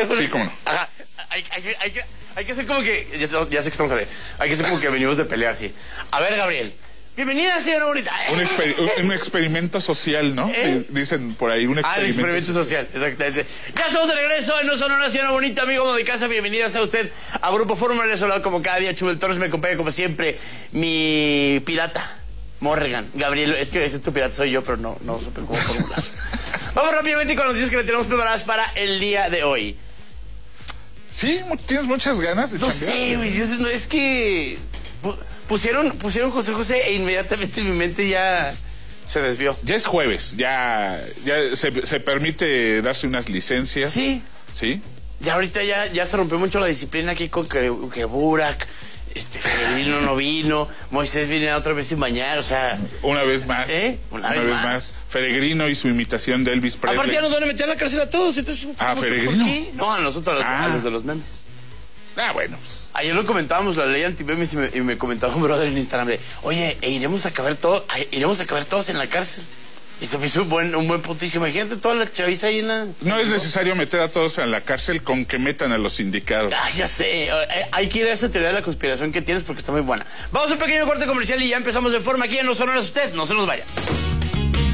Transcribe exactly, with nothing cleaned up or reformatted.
Sí, cómo no. Ajá. Hay, hay, hay, hay, que, hay que hacer como que... Ya, ya sé que estamos a ver. Hay que hacer como que venimos de pelear, sí. A ver, Gabriel. Bienvenida, señora bonita. Un, exper un, un experimento social, ¿no? ¿Eh? Dicen por ahí, un experimento, ah, el experimento social. social, exactamente. Ya estamos de regreso en No Son una Señora Bonita, amigo de casa. Bienvenida sea usted a Grupo Fórmula. Les he hablado como cada día. Chubel Torres me acompaña como siempre. Mi pirata, Morgan. Gabriel, es que ese tu pirata soy yo, pero no, no supe cómo formular. Vamos rápidamente con las noticias que le tenemos preparadas para el día de hoy. Sí, tienes muchas ganas de No chambear. sé, güey. No, es que... Pusieron, pusieron José José e inmediatamente mi mente ya se desvió. Ya es jueves, ya, ya se, se permite darse unas licencias. Sí. Sí. Ya ahorita ya, ya se rompió mucho la disciplina aquí con que, que Burak, este, Feregrino no vino, Moisés viene otra vez sin bañar, o sea... Una vez más. ¿Eh? Una, Una vez, vez más. más. Feregrino y su imitación de Elvis Presley. Aparte ya nos van a meter a la cárcel a todos, entonces... ¿A Feregrino? ¿Por qué? No, a nosotros, a los, ah. a los de los memes. Ah, bueno, pues... Ayer lo comentábamos, la ley anti-memes, y me, y me comentaba un brother en Instagram de, oye, e iremos a caber todo, iremos a caber todos en la cárcel. Y se me hizo un buen, un buen punto. Y dije, imagínate toda la chaviza ahí en la... No es necesario meter a todos en la cárcel con que metan a los sindicados. Ah, ya sé. Hay que ir a esa teoría de la conspiración que tienes porque está muy buena. Vamos a un pequeño corte comercial y ya empezamos en forma aquí en No Son Horas Usted. No se nos vaya.